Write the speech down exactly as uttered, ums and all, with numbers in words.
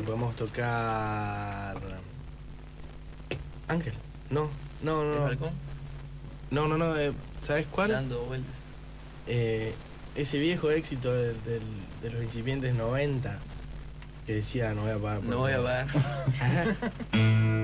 Eh, podemos tocar... Ángel. No, no, no. ¿El no. balcón? No, no, no. eh, ¿Sabes cuál? Dando vueltas. Eh, ese viejo éxito del- del- de los incipientes noventa que decía no voy a pagar por No voy a todo". pagar. Ajá.